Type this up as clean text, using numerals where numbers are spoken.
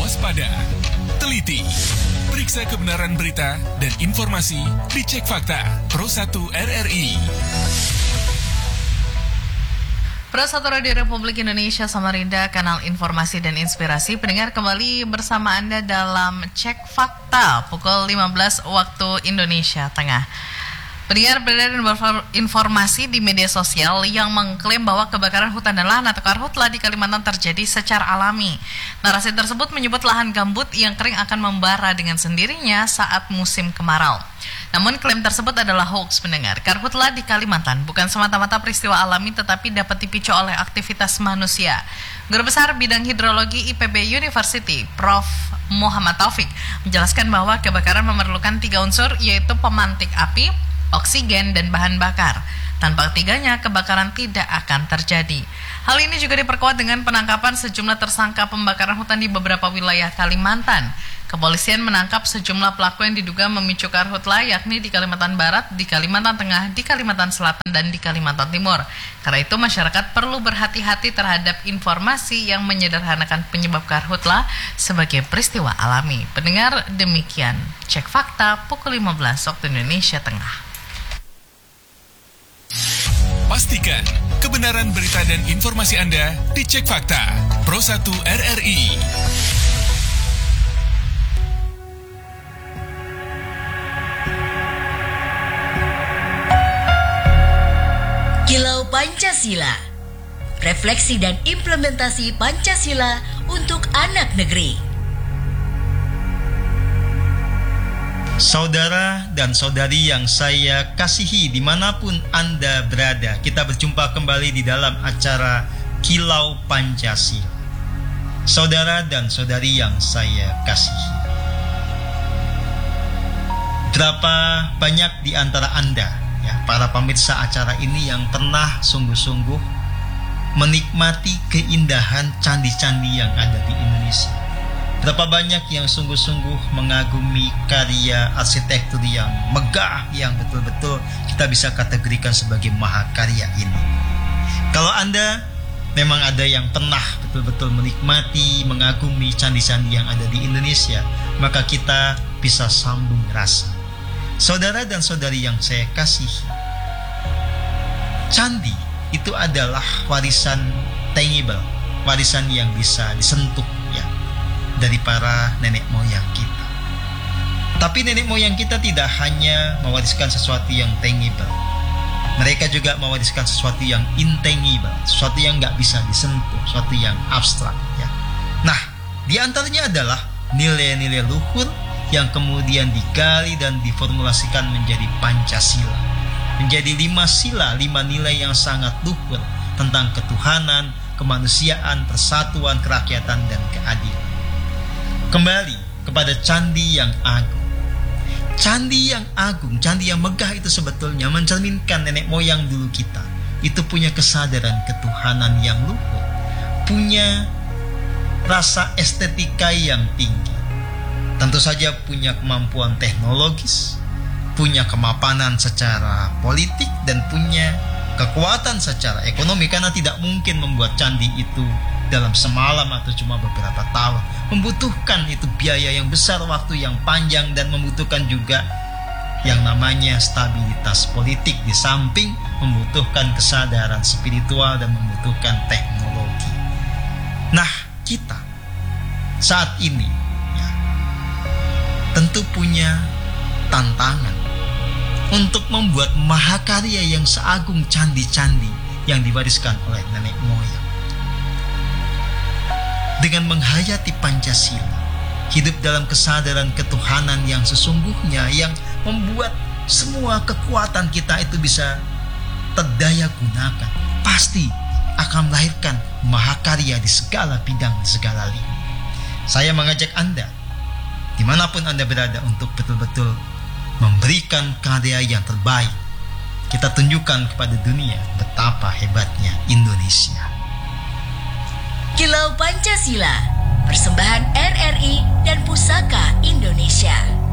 waspada, teliti, periksa kebenaran berita dan informasi, dicek fakta. Pro 1 RRI. Pro 1 Radio Republik Indonesia Samarinda, kanal informasi dan inspirasi. Pendengar, kembali bersama Anda dalam Cek Fakta pukul 15 waktu Indonesia Tengah. Pendengar, beredar informasi di media sosial yang mengklaim bahwa kebakaran hutan dan lahan atau karhutla di Kalimantan terjadi secara alami. Narasi tersebut menyebut lahan gambut yang kering akan membara dengan sendirinya saat musim kemarau. Namun klaim tersebut adalah hoax, pendengar. Karhutla di Kalimantan bukan semata-mata peristiwa alami tetapi dapat dipicu oleh aktivitas manusia. Guru Besar Bidang Hidrologi IPB University, Prof. Muhammad Taufik, menjelaskan bahwa kebakaran memerlukan 3 unsur, yaitu pemantik api, oksigen, dan bahan bakar. Tanpa ketiganya, kebakaran tidak akan terjadi. Hal ini juga diperkuat dengan penangkapan sejumlah tersangka pembakaran hutan di beberapa wilayah Kalimantan. Kepolisian menangkap sejumlah pelaku yang diduga memicu karhutla, yakni di Kalimantan Barat, di Kalimantan Tengah, di Kalimantan Selatan, dan di Kalimantan Timur. Karena itu, masyarakat perlu berhati-hati terhadap informasi yang menyederhanakan penyebab karhutla sebagai peristiwa alami. Pendengar, demikian Cek Fakta pukul 15 waktu Indonesia Tengah. Pastikan kebenaran berita dan informasi Anda dicek fakta. Pro 1 RRI. Kilau Pancasila. Refleksi dan implementasi Pancasila untuk anak negeri. Saudara dan saudari yang saya kasihi dimanapun Anda berada, kita berjumpa kembali di dalam acara Kilau Pancasila. Saudara dan saudari yang saya kasihi, berapa banyak di antara Anda, ya, para pemirsa acara ini yang pernah sungguh-sungguh menikmati keindahan candi-candi yang ada di Indonesia? Berapa banyak yang sungguh-sungguh mengagumi karya arsitektur yang megah, yang betul-betul kita bisa kategorikan sebagai mahakarya ini. Kalau Anda memang ada yang pernah betul-betul menikmati, mengagumi candi-candi yang ada di Indonesia, maka kita bisa sambung rasa. Saudara dan saudari yang saya kasihi, candi itu adalah warisan tangible, warisan yang bisa disentuh, ya, dari para nenek moyang kita. Tapi nenek moyang kita tidak hanya mewariskan sesuatu yang tangible, mereka juga mewariskan sesuatu yang intangible, sesuatu yang nggak bisa disentuh, sesuatu yang abstrak, ya. Nah, di antaranya adalah nilai-nilai luhur yang kemudian digali dan diformulasikan menjadi Pancasila, menjadi 5 sila, 5 nilai yang sangat luhur tentang ketuhanan, kemanusiaan, persatuan, kerakyatan, dan keadilan. Kembali kepada candi yang agung. Candi yang agung, candi yang megah itu sebetulnya mencerminkan nenek moyang dulu kita itu punya kesadaran ketuhanan yang luhur, punya rasa estetika yang tinggi, tentu saja punya kemampuan teknologis, punya kemapanan secara politik, dan punya kekuatan secara ekonomi, karena tidak mungkin membuat candi itu dalam semalam atau cuma beberapa tahun. Membutuhkan itu biaya yang besar, waktu yang panjang, dan membutuhkan juga yang namanya stabilitas politik, di samping membutuhkan kesadaran spiritual dan membutuhkan teknologi. Nah, kita saat ini, ya, tentu punya tantangan untuk membuat mahakarya yang seagung candi-candi yang diwariskan oleh nenek moyang. Dengan menghayati Pancasila, hidup dalam kesadaran ketuhanan yang sesungguhnya, yang membuat semua kekuatan kita itu bisa terdaya gunakan, pasti akan melahirkan mahakarya di segala bidang, di segala lini. Saya mengajak Anda, dimanapun Anda berada, untuk betul-betul memberikan karya yang terbaik. Kita tunjukkan kepada dunia betapa hebatnya Indonesia. Kilau Pancasila, persembahan RRI dan Pusaka Indonesia.